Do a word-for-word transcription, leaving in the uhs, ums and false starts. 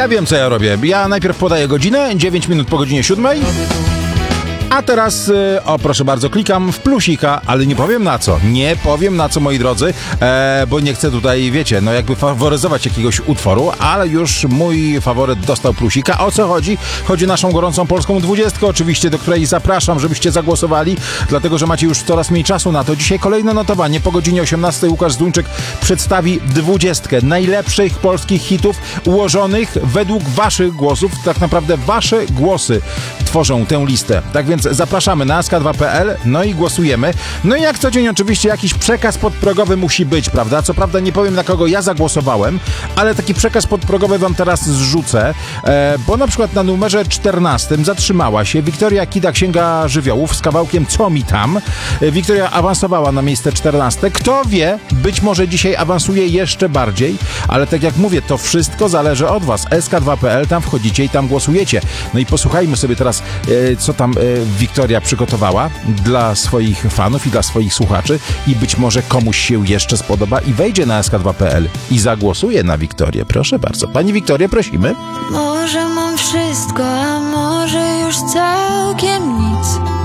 Ja wiem, co ja robię. Ja najpierw podaję godzinę, dziewięć minut po godzinie siódmej. A teraz, y, o proszę bardzo, klikam w plusika, ale nie powiem na co. Nie powiem na co, moi drodzy, e, bo nie chcę tutaj, wiecie, no jakby faworyzować jakiegoś utworu, ale już mój faworyt dostał plusika. O co chodzi? Chodzi o naszą gorącą polską dwudziestkę, oczywiście, do której zapraszam, żebyście zagłosowali, dlatego, że macie już coraz mniej czasu na to. Dzisiaj kolejne notowanie. Po godzinie osiemnastej Łukasz Zduńczyk przedstawi dwudziestkę najlepszych polskich hitów ułożonych według waszych głosów. Tak naprawdę wasze głosy tworzą tę listę. Tak więc zapraszamy na aska dwa kropka pe el, no i głosujemy. No i jak co dzień oczywiście jakiś przekaz podprogowy musi być, prawda? Co prawda nie powiem, na kogo ja zagłosowałem, ale taki przekaz podprogowy wam teraz zrzucę, e, bo na przykład na numerze czternastym zatrzymała się Wiktoria Kida, Księga Żywiołów z kawałkiem Co mi tam. E, Wiktoria awansowała na miejsce czternaste. Kto wie, być może dzisiaj awansuje jeszcze bardziej, ale tak jak mówię, to wszystko zależy od was. aska dwa kropka pe el, tam wchodzicie i tam głosujecie. No i posłuchajmy sobie teraz, e, co tam e, Wiktoria przygotowała dla swoich fanów i dla swoich słuchaczy i być może komuś się jeszcze spodoba i wejdzie na aska dwa kropka pe el i zagłosuje na Wiktorię. Proszę bardzo. Pani Wiktorię, prosimy. Może mam wszystko, a może już całkiem nic.